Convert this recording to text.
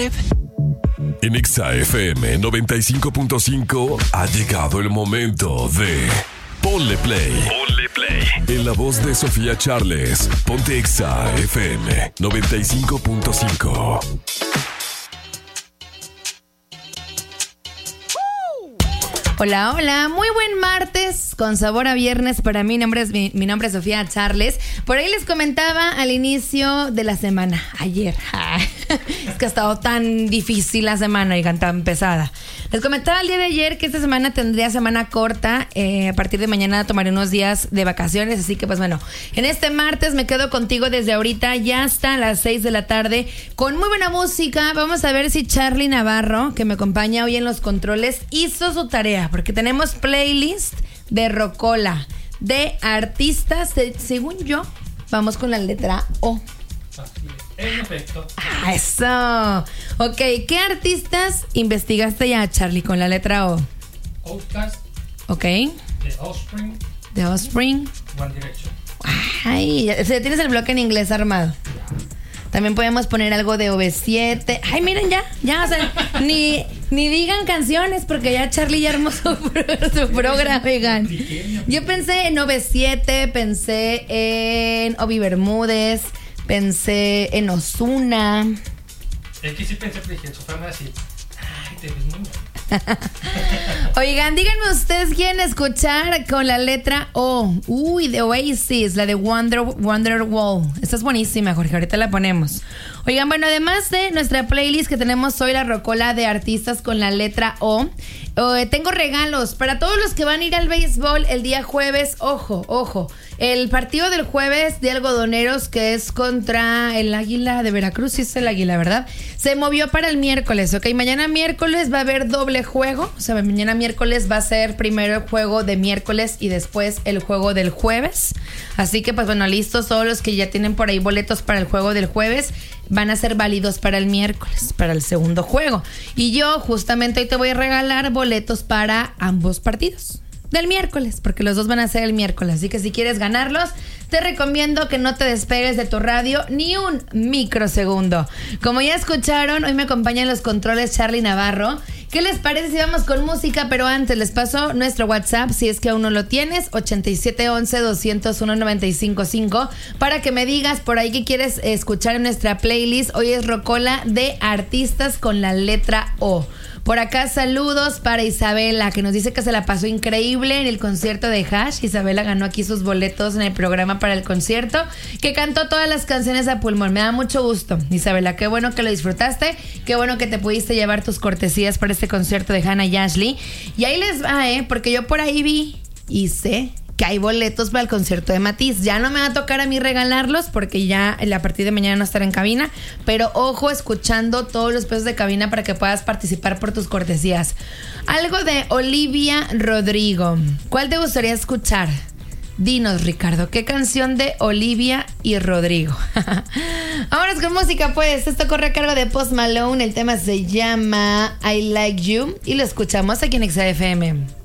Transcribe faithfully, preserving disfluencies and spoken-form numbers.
web. En Exa F M noventa y cinco punto cinco ha llegado el momento de Ponle Play. Ponle Play. En la voz de Sofía Charles, ponte Exa F M noventa y cinco punto cinco. Hola, hola, muy buen martes con sabor a viernes para mí. Mi nombre es, mi, mi nombre es Sofía Charles. Por ahí les comentaba al inicio de la semana, ayer. Es que ha estado tan difícil la semana y tan pesada. Les comentaba el día de ayer que esta semana tendría semana corta. Eh, a partir de mañana tomaré unos días de vacaciones. Así que pues bueno, en este martes me quedo contigo desde ahorita ya hasta las seis de la tarde con muy buena música. Vamos a ver si Charly Navarro, que me acompaña hoy en los controles, hizo su tarea. Porque tenemos playlist de Rocola, de artistas, de, según yo, vamos con la letra O. En efecto. Ah, eso. Ok, ¿qué artistas investigaste ya, Charly, con la letra O? Outkast. Ok. The Offspring. The Offspring. One Direction. Ay, ya, o sea, tienes el bloque en inglés armado. También podemos poner algo de O V siete. Ay, miren, ya, ya, o sea, ni, ni digan canciones porque ya Charly ya armó su, su programa, vegan. Yo pensé en O V siete, pensé en Obi Bermúdez, pensé en Ozuna. Es que sí pensé, pero dije, Sofía me va a decir, ay, te ves muy bien. Oigan, díganme ustedes quieren escuchar con la letra O. Uy, de Oasis, la de Wonder, Wonderwall. Esta es buenísima, Jorge, ahorita la ponemos. Oigan, bueno, además de nuestra playlist que tenemos hoy, la Rocola de artistas con la letra O, eh, tengo regalos para todos los que van a ir al béisbol el día jueves. Ojo, ojo, el partido del jueves de Algodoneros, que es contra el Águila de Veracruz, sí es el Águila, ¿verdad? Se movió para el miércoles, ok, mañana miércoles va a haber doble juego, o sea, mañana miércoles va a ser primero el juego de miércoles y después el juego del jueves, así que pues bueno, listos todos los que ya tienen por ahí boletos para el juego del jueves, van a ser válidos para el miércoles, para el segundo juego, y yo justamente hoy te voy a regalar boletos para ambos partidos del miércoles, porque los dos van a ser el miércoles, así que si quieres ganarlos, te recomiendo que no te despegues de tu radio ni un microsegundo. Como ya escucharon, hoy me acompañan los controles Charly Navarro. ¿Qué les parece si vamos con música? Pero antes les paso nuestro WhatsApp, si es que aún no lo tienes, ochenta y siete once, doscientos uno, noventa y cinco cinco, para que me digas por ahí que quieres escuchar en nuestra playlist. Hoy es Rocola de artistas con la letra O. Por acá saludos para Isabela, que nos dice que se la pasó increíble en el concierto de Hash. Isabela ganó aquí sus boletos en el programa para el concierto, que cantó todas las canciones a pulmón. Me da mucho gusto, Isabela, qué bueno que lo disfrutaste, qué bueno que te pudiste llevar tus cortesías para este concierto de Hannah y Ashley. Y ahí les va, ¿eh? Porque yo por ahí vi y sé que hay boletos para el concierto de Matiz. Ya no me va a tocar a mí regalarlos porque ya a partir de mañana no estaré en cabina, pero ojo escuchando todos los pesos de cabina para que puedas participar por tus cortesías. Algo de Olivia Rodrigo. ¿Cuál te gustaría escuchar? Dinos, Ricardo, ¿qué canción de Olivia y Rodrigo? Vámonos con música, pues. Esto corre a cargo de Post Malone. El tema se llama I Like You y lo escuchamos aquí en Exa F M.